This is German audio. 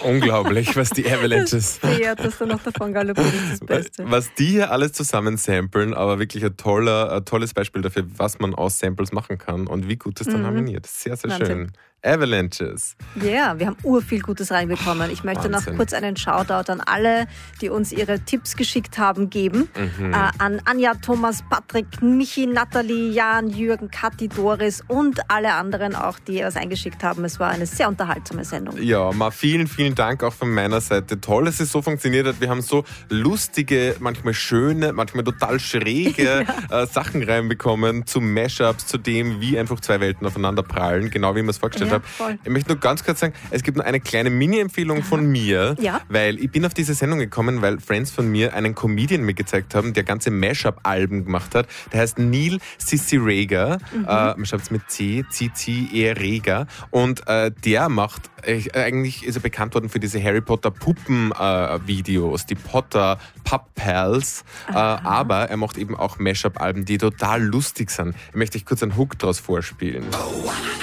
unglaublich, was die Avalanches... dass du noch davon galoppierst, ist das Beste. Was die hier alles zusammen samplen, aber wirklich ein tolles Beispiel dafür, was man aus Samples machen kann und wie gut es dann harmoniert. Sehr, sehr schön. Avalanches. Ja, wir haben urviel Gutes reinbekommen. Ich möchte noch kurz einen Shoutout an alle, die uns ihre Tipps geschickt haben, geben. An Anja, Thomas, Patrick, Michi, Nathalie, Jan, Jürgen, Kathi, Doris und alle anderen auch, die was eingeschickt haben. Es war eine sehr unterhaltsame Sendung. Ja, vielen, vielen Dank auch von meiner Seite. Toll, dass es so funktioniert hat. Wir haben so lustige, manchmal schöne, manchmal total schräge Sachen reinbekommen zu Mashups, zu dem, wie einfach zwei Welten aufeinander prallen, genau wie wir es vorgestellt haben. Voll. Ich möchte nur ganz kurz sagen, es gibt nur eine kleine Mini-Empfehlung von mir, Ja. weil ich bin auf diese Sendung gekommen, weil Friends von mir einen Comedian mir gezeigt haben, der ganze Mashup-Alben gemacht hat. Der heißt Neil Cicierega, man schreibt es mit C, Cicierega, und der macht, eigentlich ist er bekannt worden für diese Harry Potter Puppen-Videos, die Potter Pup Pals, aber er macht eben auch Mashup-Alben, die total lustig sind. Ich möchte euch kurz einen Hook draus vorspielen.